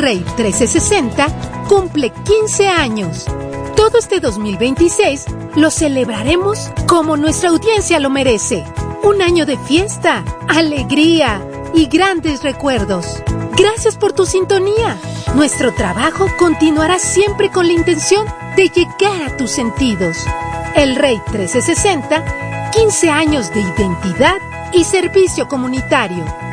Rey 1360 cumple 15 años. Todo este 2026 lo celebraremos como nuestra audiencia lo merece. Un año de fiesta, alegría y grandes recuerdos. Gracias por tu sintonía. Nuestro trabajo continuará siempre con la intención de llegar a tus sentidos. El Rey 1360, 15 años de identidad y servicio comunitario.